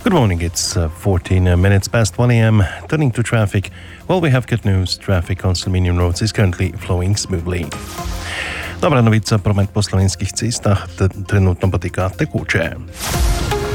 Good morning, it's 14 minutes past 1 a.m. Turning to traffic. Well, we have good news. Traffic on Slovenian roads is currently flowing smoothly. Dobrá novica, promet po slovenských cestách trenutno potýka tekúče.